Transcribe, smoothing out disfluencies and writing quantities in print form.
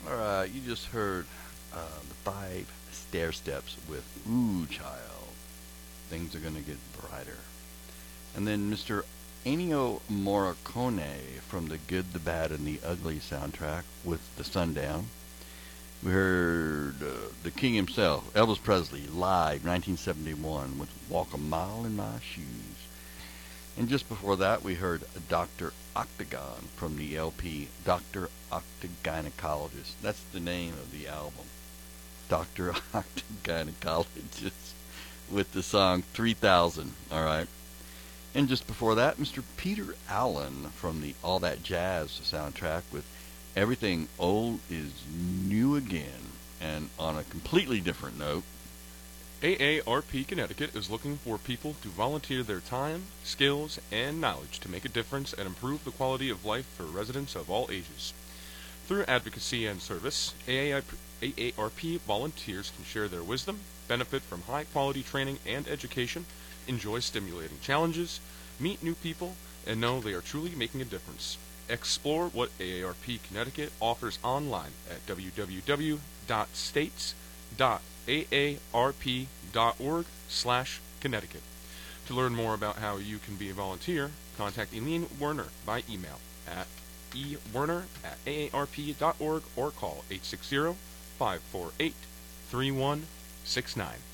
All right, you just heard the five stair steps with Ooh Child. Things are going to get brighter. And then Mr. Ennio Morricone from the Good, the Bad, and the Ugly soundtrack with The Sundown. We heard the King himself, Elvis Presley, live 1971 with Walk a Mile in My Shoes. And just before that, we heard Dr. Octagon from the LP Dr. Octagynecologist. That's the name of the album. Dr. Octagynecologist with the song 3000. All right. And just before that, Mr. Peter Allen from the All That Jazz soundtrack with Everything Old is New Again. And on a completely different note, AARP Connecticut is looking for people to volunteer their time, skills, and knowledge to make a difference and improve the quality of life for residents of all ages. Through advocacy and service, AARP volunteers can share their wisdom, benefit from high-quality training and education, enjoy stimulating challenges, meet new people, and know they are truly making a difference. Explore what AARP Connecticut offers online at www.states.aarp.org/Connecticut. To learn more about how you can be a volunteer, contact Eileen Werner by email at ewerner@aarp.org or call 860-548-3169.